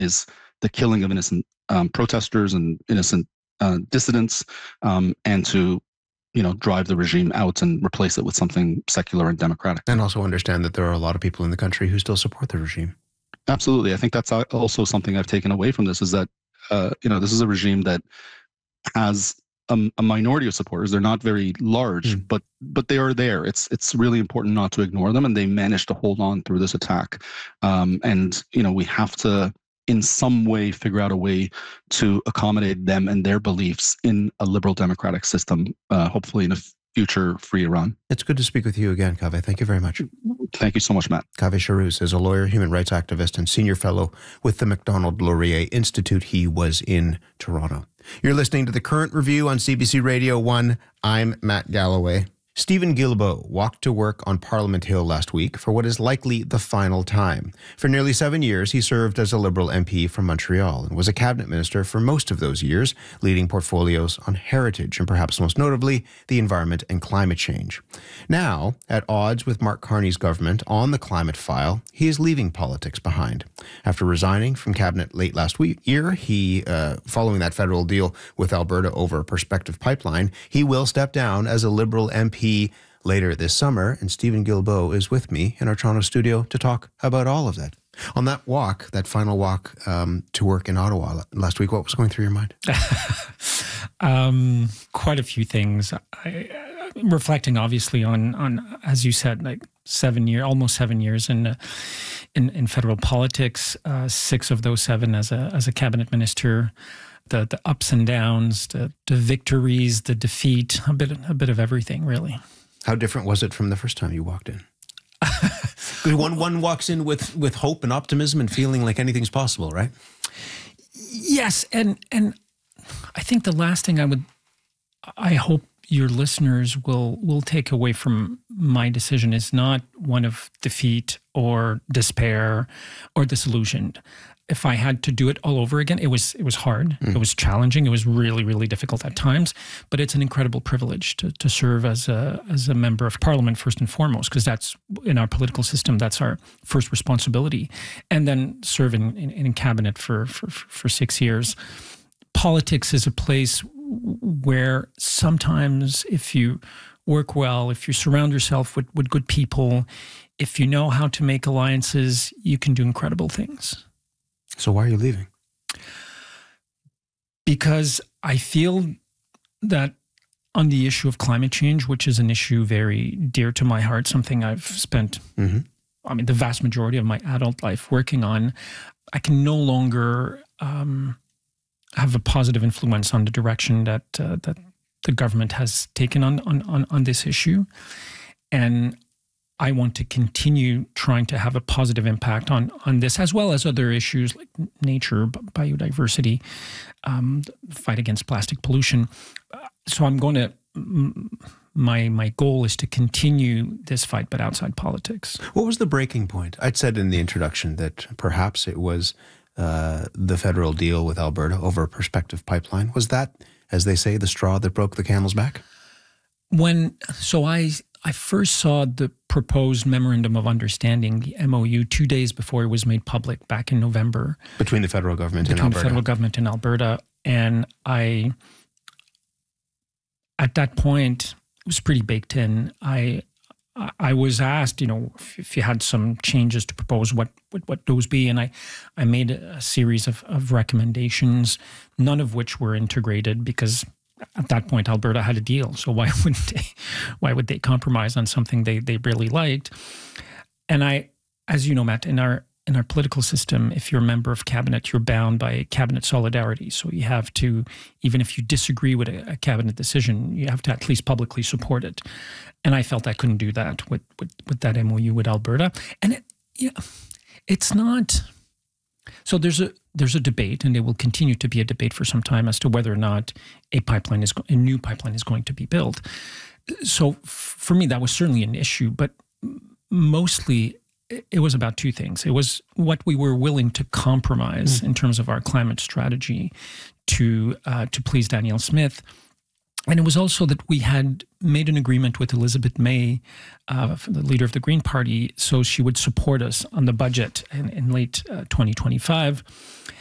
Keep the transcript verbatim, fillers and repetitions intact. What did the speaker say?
is the killing of innocent um, protesters and innocent uh, dissidents, um, and to you know, drive the regime out and replace it with something secular and democratic. And also understand that there are a lot of people in the country who still support the regime. Absolutely. I think that's also something I've taken away from this, is that, uh, you know, this is a regime that has a, a minority of supporters. They're not very large, mm. but but they are there. It's it's really important not to ignore them, and they managed to hold on through this attack. Um, and, you know, we have to, in some way, figure out a way to accommodate them and their beliefs in a liberal democratic system, uh, hopefully in a future free Iran. It's good to speak with you again, Kaveh. Thank you very much. Thank you so much, Matt. Kaveh Shahrouz is a lawyer, human rights activist, and senior fellow with the Macdonald-Laurier Institute. He was in Toronto. You're listening to The Current Review on C B C Radio one. I'm Matt Galloway. Stephen Guilbeault walked to work on Parliament Hill last week for what is likely the final time. For nearly seven years, he served as a Liberal M P from Montreal and was a cabinet minister for most of those years, leading portfolios on heritage and perhaps most notably, the environment and climate change. Now, at odds with Mark Carney's government on the climate file, he is leaving politics behind. After resigning from cabinet late last week, year, he, uh, following that federal deal with Alberta over a prospective pipeline, he will step down as a Liberal M P later this summer, and Stephen Guilbeault is with me in our Toronto studio to talk about all of that. On that walk, that final walk um, to work in Ottawa last week, what was going through your mind? um, quite a few things. I, uh, reflecting, obviously, on on as you said, like seven year, almost seven years in uh, in, in federal politics. Uh, six of those seven as a as a cabinet minister. The the ups and downs, the, the victories, the defeat, a bit a bit of everything, really. How different was it from the first time you walked in? one one walks in with, with hope and optimism and feeling like anything's possible, right? Yes, and and I think the last thing I would, I hope your listeners will will take away from my decision is not one of defeat or despair or disillusioned. If I had to do it all over again, it was it was hard. Mm. It was challenging. It was really, really difficult at times. But it's an incredible privilege to, to serve as a as a member of Parliament first and foremost, because that's in our political system. That's our first responsibility. And then serve in, in, in cabinet for, for for six years. Politics is a place where sometimes, if you work well, if you surround yourself with, with good people, if you know how to make alliances, you can do incredible things. So why are you leaving? Because I feel that on the issue of climate change, which is an issue very dear to my heart, something I've spent, mm-hmm. I mean, the vast majority of my adult life working on, I can no longer um, have a positive influence on the direction that uh, that the government has taken on, on, on, on this issue. And I want to continue trying to have a positive impact on, on this, as well as other issues like nature, biodiversity, um, fight against plastic pollution. So I'm going to, my my goal is to continue this fight, but outside politics. What was the breaking point? I'd said in the introduction that perhaps it was uh, the federal deal with Alberta over a prospective pipeline. Was that, as they say, the straw that broke the camel's back? When, so I... I first saw the proposed Memorandum of Understanding, the M O U, two days before it was made public back in November. Between the federal government and Alberta. Between the federal government and Alberta. And I, at that point, it was pretty baked in. I I was asked, you know, if, if you had some changes to propose, what would what those be? And I, I made a series of, of recommendations, none of which were integrated because at that point, Alberta had a deal, so why wouldn't they? Why would they compromise on something they they really liked? And I, as you know, Matt, in our in our political system, if you're a member of cabinet, you're bound by cabinet solidarity. So you have to, even if you disagree with a, a cabinet decision, you have to at least publicly support it. And I felt I couldn't do that with with, with that M O U with Alberta. And it, yeah, it's not. So there's a there's a debate, and there will continue to be a debate for some time as to whether or not a pipeline is a new pipeline is going to be built. So f- for me, that was certainly an issue, but mostly it was about two things. It was what we were willing to compromise mm. in terms of our climate strategy to uh, to please Danielle Smith, And it was also that we had made an agreement with Elizabeth May, uh, the leader of the Green Party, so she would support us on the budget in, in late uh, twenty twenty-five.